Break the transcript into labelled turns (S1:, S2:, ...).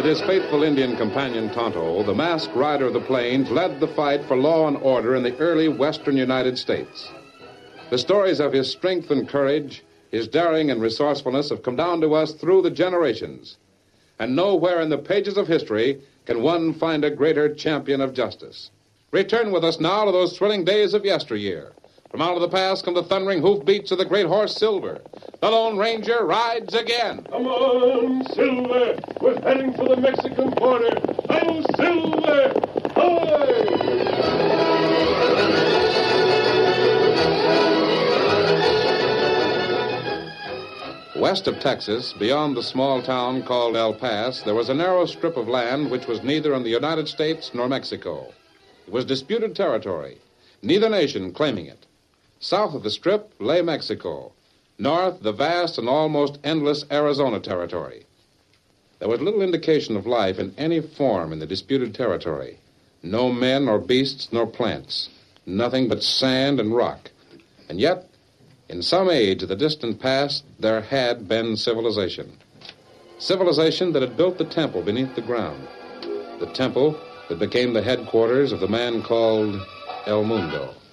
S1: his faithful Indian companion Tonto, the masked rider of the plains led the fight for law and order in the early western United States. The stories of his strength and courage, his daring and resourcefulness have come down to us through the generations. And nowhere in the pages of history can one find a greater champion of justice. Return with us now to those thrilling days of yesteryear. From out of the past come the thundering hoofbeats of the great horse Silver. The Lone Ranger rides again.
S2: Come on, Silver. We're heading for the Mexican border. Oh, Silver!
S1: West of Texas, beyond the small town called El Paso, there was a narrow strip of land which was neither in the United States nor Mexico. It was disputed territory, neither nation claiming it. South of the strip lay Mexico. North, the vast and almost endless Arizona territory. There was little indication of life in any form in the disputed territory. No men or beasts nor plants. Nothing but sand and rock. And yet, in some age of the distant past, there had been civilization. Civilization that had built the temple beneath the ground. The temple that became the headquarters of the man called El Mundo.